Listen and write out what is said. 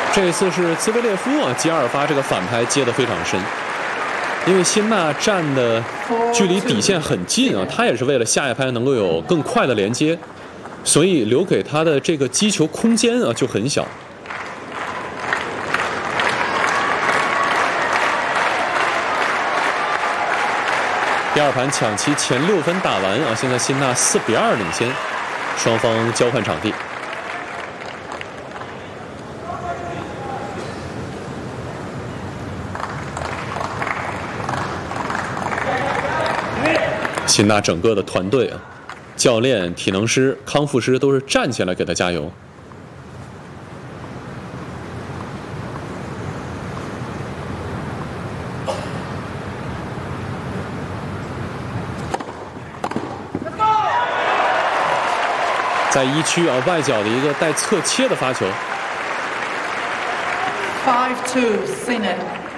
这一次是兹维列夫啊，接2发这个反拍接得非常深，因为辛纳站的距离底线很近啊，他也是为了下一拍能够有更快的连接，所以留给他的这个击球空间啊就很小。第2盘抢七前6分打完啊，现在辛纳4比2领先，双方交换场地。辛纳整个的团队啊，教练、体能师、康复师都是站起来给他加油。在1区啊，外角的一个带侧切的发球。 5-2 Sinnott。